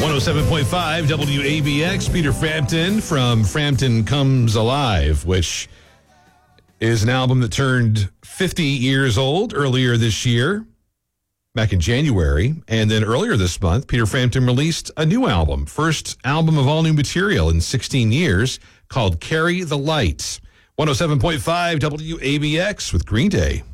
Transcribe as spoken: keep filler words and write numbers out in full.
one oh seven point five W A B X, Peter Frampton from Frampton Comes Alive, which is an album that turned fifty years old earlier this year, back in January. And then earlier this month, Peter Frampton released a new album, first album of all new material in sixteen years, called Carry the Light. one oh seven point five W A B X with Green Day.